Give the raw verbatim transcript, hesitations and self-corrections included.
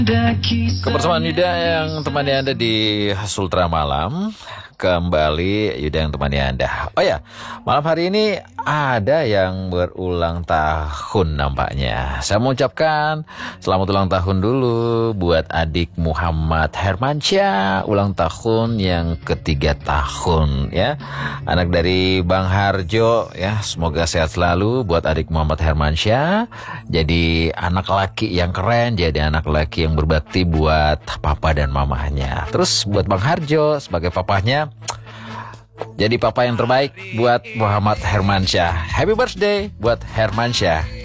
Kebersamaan Yuda yang temani Anda di Sultra Malam. Kembali Yuda yang temani Anda. Oh ya, malam hari ini ada yang berulang tahun nampaknya. Saya mau ucapkan selamat ulang tahun dulu buat adik Muhammad Hermansyah, ulang tahun yang ketiga tahun ya. Anak dari Bang Harjo ya, semoga sehat selalu buat adik Muhammad Hermansyah. Jadi anak laki yang keren, jadi anak laki yang berbakti buat papa dan mamahnya. Terus buat Bang Harjo sebagai papahnya, jadi papa yang terbaik buat Muhammad Hermansyah. Happy birthday buat Hermansyah.